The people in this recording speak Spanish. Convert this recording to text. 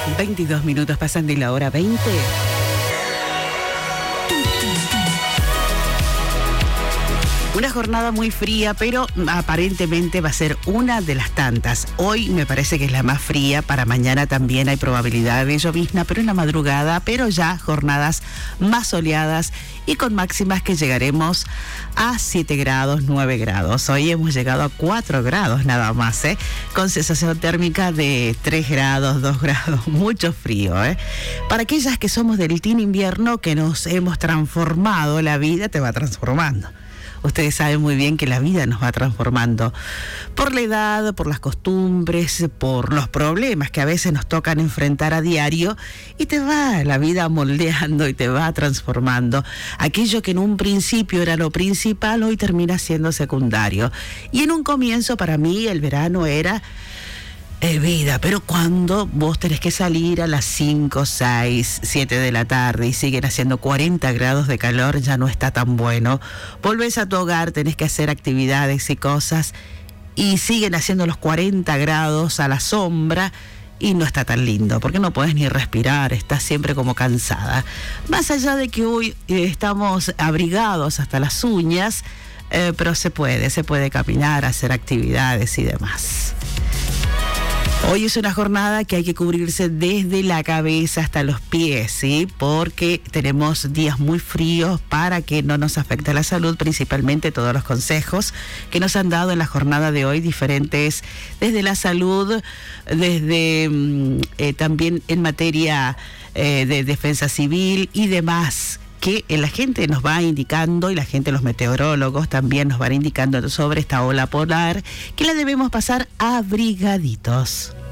22 minutos pasan de la hora 20. Una jornada muy fría, pero aparentemente va a ser una de las tantas. Hoy me parece que es la más fría, para mañana también hay probabilidad de llovizna, pero en la madrugada, pero ya jornadas más soleadas y con máximas que llegaremos a 7 grados, 9 grados. Hoy hemos llegado a 4 grados nada más, con sensación térmica de 3 grados, 2 grados, mucho frío. Para aquellas que somos del team invierno, que nos hemos transformado, la vida te va transformando. Ustedes saben muy bien que la vida nos va transformando por la edad, por las costumbres, por los problemas que a veces nos tocan enfrentar a diario, y te va la vida moldeando y te va transformando. Aquello que en un principio era lo principal, hoy termina siendo secundario. Y en un comienzo, para mí, el verano era vida, pero cuando vos tenés que salir a las 5, 6, 7 de la tarde y siguen haciendo 40 grados de calor, ya no está tan bueno. Volvés a tu hogar, tenés que hacer actividades y cosas y siguen haciendo los 40 grados a la sombra y no está tan lindo, porque no podés ni respirar, estás siempre como cansada. Más allá de que hoy estamos abrigados hasta las uñas, pero se puede caminar, hacer actividades y demás. Hoy es una jornada que hay que cubrirse desde la cabeza hasta los pies, ¿sí? Porque tenemos días muy fríos para que no nos afecte la salud, principalmente todos los consejos que nos han dado en la jornada de hoy, diferentes, desde la salud, desde también en materia de defensa civil y demás, que la gente nos va indicando, y la gente, los meteorólogos también nos van indicando sobre esta ola polar, que la debemos pasar abrigaditos.